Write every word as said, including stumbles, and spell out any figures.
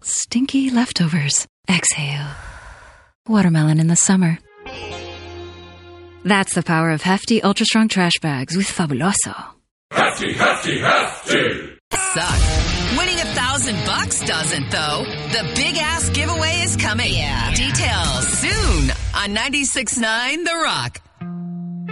Stinky leftovers. Exhale. Watermelon in the summer. That's the power of hefty, ultra-strong trash bags with Fabuloso. Hefty, hefty, hefty! Suck. Winning a thousand bucks doesn't, though. The big ass giveaway is coming. Yeah. Details soon on ninety-six point nine The Rock.